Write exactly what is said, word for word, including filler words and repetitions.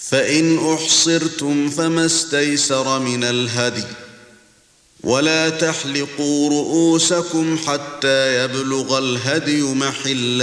فإن أحصرتم فما استيسر من الهدي ولا تحلقوا رؤوسكم حتى يبلغ الهدي محله